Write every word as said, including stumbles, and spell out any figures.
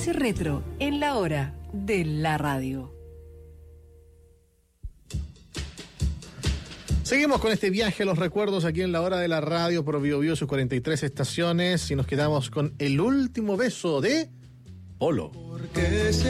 Espacio Retro en la hora de la radio. Seguimos con este viaje a los recuerdos aquí en la hora de la radio por Bio Bio, sus cuarenta y tres estaciones, y nos quedamos con el último beso de Polo. Porque se